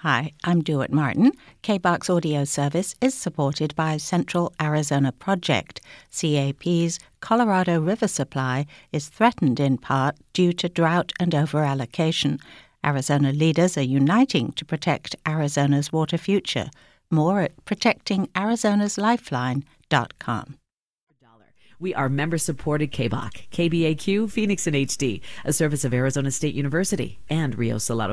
Hi, I'm Dewitt Martin. KBOX audio service is supported by Central Arizona Project. CAP's Colorado River supply is threatened in part due to drought and overallocation. Arizona leaders are uniting to protect Arizona's water future. More at protectingarizonaslifeline.com. We are member-supported KBOC, KBAQ, Phoenix in HD, a service of Arizona State University and Rio Salado